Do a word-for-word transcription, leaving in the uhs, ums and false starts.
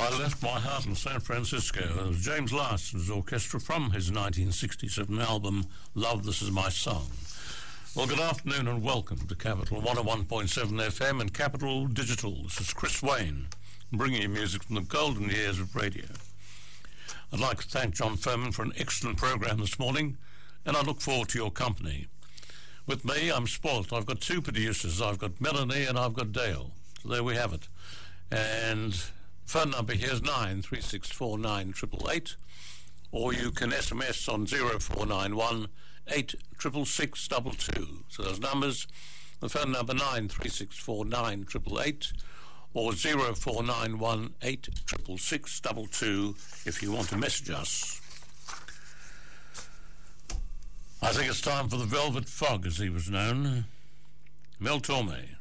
I Left My Heart in San Francisco. It was James Larson's orchestra from his nineteen sixty-seven album, Love, This Is My Song. Well, good afternoon and welcome to Capital one oh one point seven F M and Capital Digital. This is Chris Wayne, bringing you music from the golden years of radio. I'd like to thank John Furman for an excellent program this morning, and I look forward to your company. With me, I'm spoilt. I've got two producers. I've got Melanie and I've got Dale. So there we have it. And phone number here is nine three six four nine eight eight eight, or you can S M S on zero four nine one eight six six six two two. So those numbers, the phone number nine three six four nine eight eight eight, or zero four nine one eight six six six two two if you want to message us. I think it's time for the Velvet Fog, as he was known, Mel Torme.